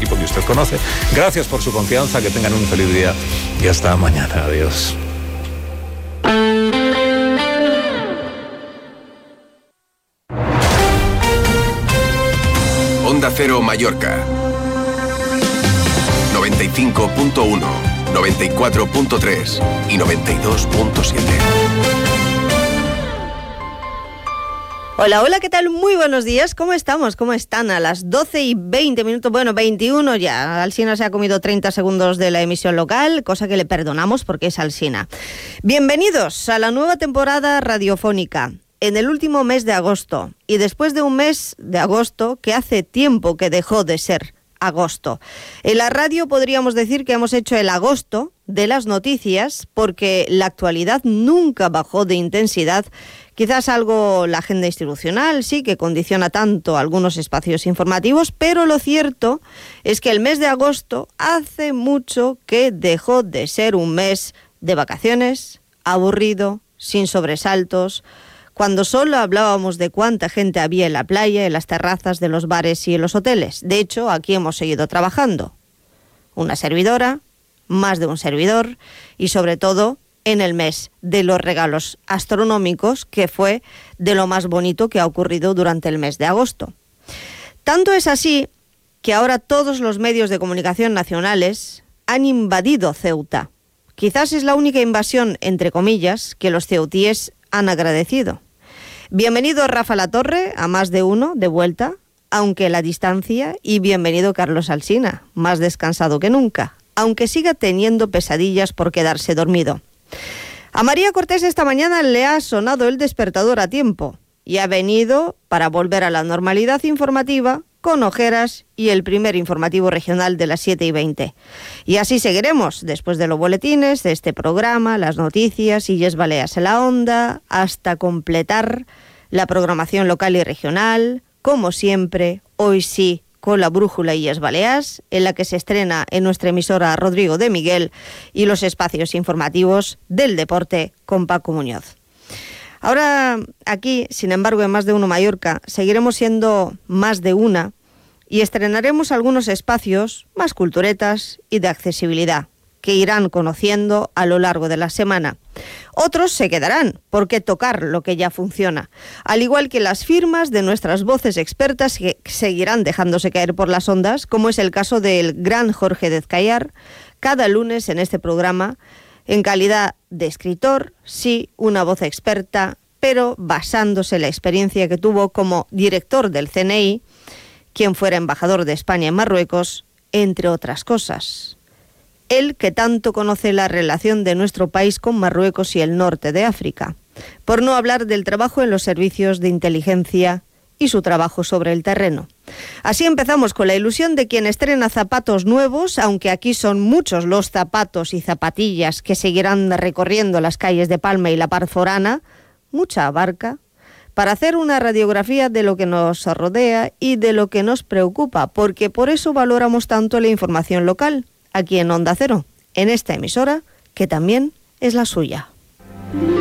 equipo que usted conoce. Gracias por su confianza, que tengan un feliz día y hasta mañana. Adiós. Onda Cero Mallorca 95.1, 94.3 y 92.7. Hola, ¿qué tal? Muy buenos días, ¿cómo estamos? ¿Cómo están? A las 12:20, bueno, 21 ya. Alsina se ha comido 30 segundos de la emisión local, cosa que le perdonamos porque es Alsina. Bienvenidos a la nueva temporada radiofónica. En el último mes de agosto, y después de un mes de agosto que hace tiempo que dejó de ser agosto. En la radio podríamos decir que hemos hecho el agosto de las noticias, porque la actualidad nunca bajó de intensidad. Quizás algo la agenda institucional sí que condiciona tanto algunos espacios informativos, pero lo cierto es que el mes de agosto hace mucho que dejó de ser un mes de vacaciones, aburrido, sin sobresaltos, cuando solo hablábamos de cuánta gente había en la playa, en las terrazas de los bares y en los hoteles. De hecho, aquí hemos seguido trabajando. Una servidora, más de un servidor, y sobre todo en el mes de los regalos astronómicos, que fue de lo más bonito que ha ocurrido durante el mes de agosto. Tanto es así que ahora todos los medios de comunicación nacionales han invadido Ceuta. Quizás es la única invasión, entre comillas, que los ceutíes han agradecido. Bienvenido Rafa Latorre, a Más de Uno, de vuelta, aunque la distancia, y bienvenido Carlos Alsina, más descansado que nunca, aunque siga teniendo pesadillas por quedarse dormido. A María Cortés esta mañana le ha sonado el despertador a tiempo y ha venido para volver a la normalidad informativa con ojeras y el primer informativo regional de las 7:20. Y así seguiremos, después de los boletines, de este programa, las noticias, Illes Balears en la onda, hasta completar la programación local y regional, como siempre, hoy sí, con la Brújula Illes Balears, en la que se estrena en nuestra emisora Rodrigo de Miguel, y los espacios informativos del deporte con Paco Muñoz. Ahora, aquí, sin embargo, en Más de Uno Mallorca, seguiremos siendo Más de Una y estrenaremos algunos espacios más culturetas y de accesibilidad, que irán conociendo a lo largo de la semana. Otros se quedarán, porque tocar lo que ya funciona, al igual que las firmas de nuestras voces expertas que seguirán dejándose caer por las ondas, como es el caso del gran Jorge Dezcayar, cada lunes en este programa, en calidad de escritor, sí, una voz experta, pero basándose en la experiencia que tuvo como director del CNI, quien fuera embajador de España en Marruecos, entre otras cosas. Él que tanto conoce la relación de nuestro país con Marruecos y el norte de África, por no hablar del trabajo en los servicios de inteligencia y su trabajo sobre el terreno. Así empezamos con la ilusión de quien estrena zapatos nuevos, aunque aquí son muchos los zapatos y zapatillas que seguirán recorriendo las calles de Palma y la Paz Forana, mucha abarca, para hacer una radiografía de lo que nos rodea y de lo que nos preocupa, porque por eso valoramos tanto la información local, aquí en Onda Cero, en esta emisora, que también es la suya.